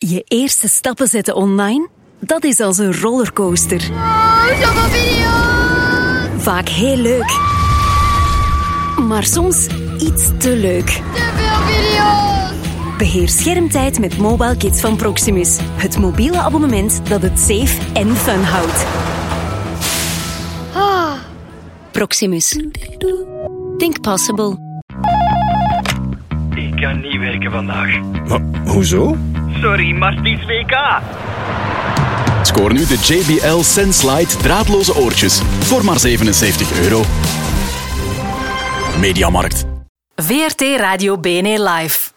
Je eerste stappen zetten online? Dat is als een rollercoaster. Zoveel video's! Vaak heel leuk. Maar soms iets te leuk. Te veel video's! Beheer schermtijd met Mobile Kids van Proximus. Het mobiele abonnement dat het safe en fun houdt. Proximus. Think possible. Ik kan niet werken vandaag. Maar hoezo? Sorry, maar het is WK. Scoor nu de JBL Senslite draadloze oortjes voor maar €77. Mediamarkt. VRT Radio BNE Live.